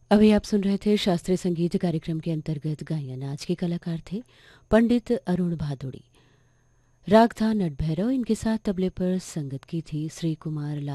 अभी आप सुन रहे थे शास्त्रीय संगीत कार्यक्रम के अंतर्गत गायन। आज के कलाकार थे पंडित अरुण भादुड़ी। राग था नटभैरव। इनके साथ तबले पर संगत की थी श्री कुमार